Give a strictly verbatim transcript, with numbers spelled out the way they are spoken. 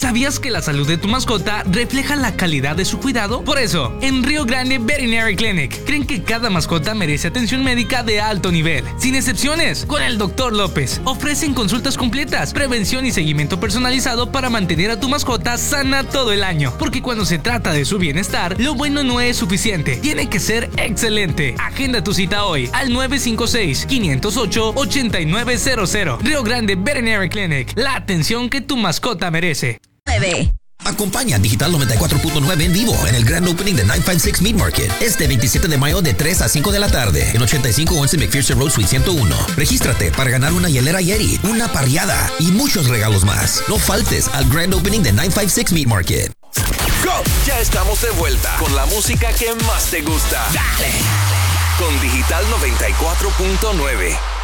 ¿Sabías que la salud de tu mascota refleja la calidad de su cuidado? Por eso, en Rio Grande Veterinary Clinic, creen que cada mascota merece atención médica de alto nivel, sin excepciones. Con el doctor López, ofrecen consultas completas, prevención y seguimiento personalizado para mantener a tu mascota sana todo el año. Porque cuando se trata de su bienestar, lo bueno no es suficiente, tiene que ser excelente. Agenda tu cita hoy al nueve cinco seis, cinco cero ocho, ocho nueve cero cero. Rio Grande Veterinary Clinic, la atención que tu mascota merece. nueve. Acompaña Digital noventa y cuatro punto nueve en vivo en el Grand Opening de novecientos cincuenta y seis Meat Market este veintisiete de mayo de tres a cinco de la tarde en ochenta y cinco once McPherson Road Suite ciento uno. Regístrate para ganar una hielera Yeti, una parrillada y muchos regalos más. No faltes al Grand Opening de novecientos cincuenta y seis Meat Market. Go. Ya estamos de vuelta con la música que más te gusta. Dale. Con Digital noventa y cuatro punto nueve.